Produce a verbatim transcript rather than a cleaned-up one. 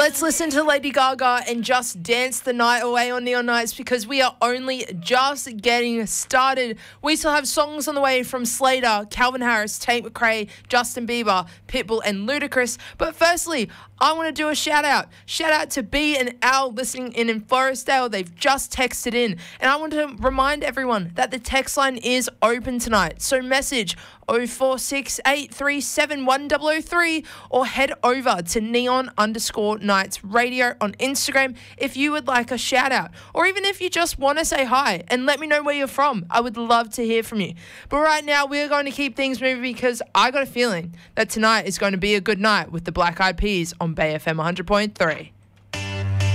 Let's listen to Lady Gaga and just dance the night away on Neon Nights, because we are only just getting started. We still have songs on the way from Slater, Calvin Harris, Tate McRae, Justin Bieber, Pitbull and Ludacris. But firstly, I want to do a shout out. Shout out to B and Al listening in in Forestdale. They've just texted in. And I want to remind everyone that the text line is open tonight. So message oh four six eight three seven one zero zero three or head over to neon underscore nights radio on Instagram if you would like a shout out, or even if you just want to say hi and let me know where you're from. I would love to hear from you. But right now we're going to keep things moving, because I got a feeling that tonight is going to be a good night with the Black Eyed Peas on Bay F M one hundred point three.